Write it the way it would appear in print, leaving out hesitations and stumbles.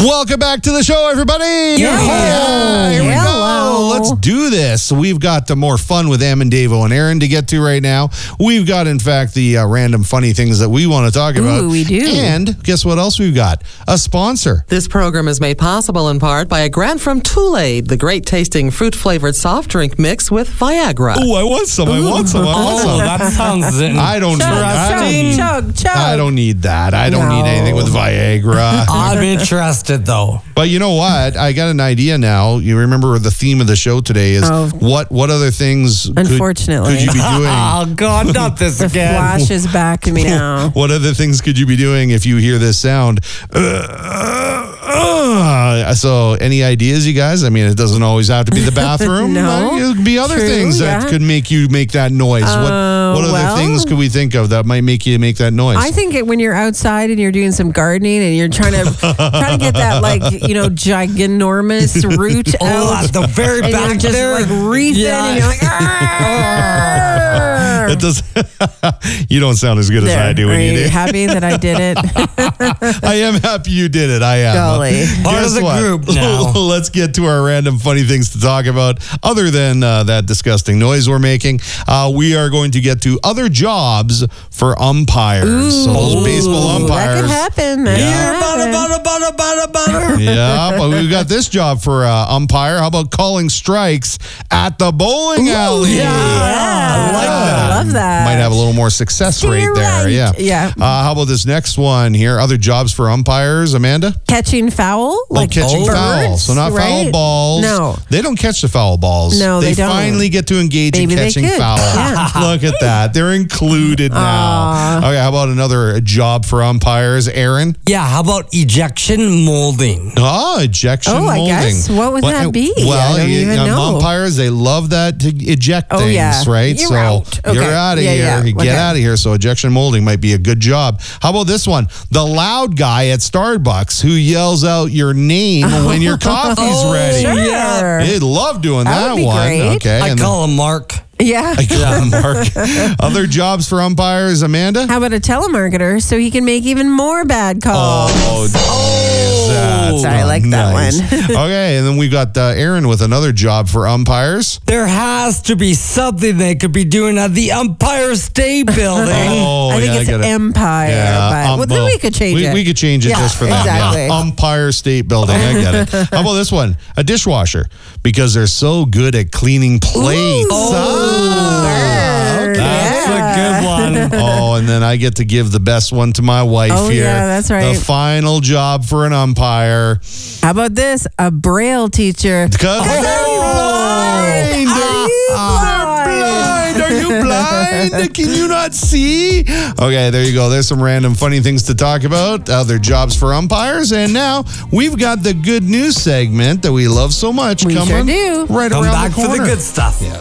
Welcome back to the show, everybody. Yeah. Here we Hello. go. Let's do this. We've got more fun with Em and Davo and Aaron to get to right now. We've got, in fact, the random funny things that we want to talk about. Ooh, we do. And guess what else we've got? A sponsor. This program is made possible in part by a grant from Too-Aid, the great-tasting fruit-flavored soft drink mix with Viagra. Oh, I want some. I want some. That sounds I don't need Chug. I don't need that. I don't need anything with Viagra. I'm interested, though. But you know what? I got an idea now. You remember the theme of the show today is what other things Unfortunately. could you be doing? Oh, God, not this The again. flash is back to me now. What other things could you be doing if you hear this sound? So any ideas, you guys? I mean, it doesn't always have to be the bathroom. No. It could be other True, things that yeah. could make you make that noise. What other things could we think of that might make you make that noise? I think when you're outside and you're doing some gardening and you're trying to get that ginormous root out. At the very And back you're just there. reefing and you're like, It does. You don't sound as good as I do when Are you you do. happy that I did it? I am happy you did it. I am. Golly. Part of the group now. Let's get to our random funny things to talk about. Other than that disgusting noise we're making, we are going to get to other jobs for umpires. So those baseball umpires. That could happen. That could happen. Butter. Yeah, but we've got this job for umpire. How about calling strikes at the bowling alley? Yeah. I like that. I love that. Might have a little more success rate You're there. right. Yeah. Yeah. How about this next one here? Other jobs for umpires, Amanda? Catching foul? Catching fouls. So not foul right? balls. No. They don't catch the foul balls. No, they don't. finally get to engage Maybe in they catching could. fouls. Yeah. Look at that. They're included now. Okay, how about another job for umpires, Aaron? Yeah, how about ejection molding? Oh, ejection Oh, I molding. guess. What would that be? Well, I don't even know. umpires, they love that to eject things, yeah. right? You're so out. you're Okay. out of Yeah, here. yeah. You get Okay. out of here. So ejection molding might be a good job. How about this one? The loud guy at Starbucks who yells out your name when your coffee's ready. Sure. Yeah. They'd love doing That that would be one. great. Okay. I and call him Mark. Yeah. Mark. Other jobs for umpires, Amanda? How about a telemarketer so he can make even more bad calls? That's I like that nice. one. Okay, and then we've got Aaron with another job for umpires. There has to be something they could be doing at the Empire State Building. I think it's get it. Empire. But then we could change it. We could change it Yeah, just for them. exactly. Yeah. Empire State Building. I get it. How about this one? A dishwasher, because they're so good at cleaning plates. That's a good one. Oh, and then I get to give the best one to my wife Oh, here. yeah, that's right. The final job for an umpire. How about this? A Braille teacher. Because they're blind. Are you blind? Can you not see? Okay, there you go. There's some random funny things to talk about. Other jobs for umpires. And now we've got the good news segment that we love so much We coming sure do. right Come around back the for corner. the good stuff. Yeah.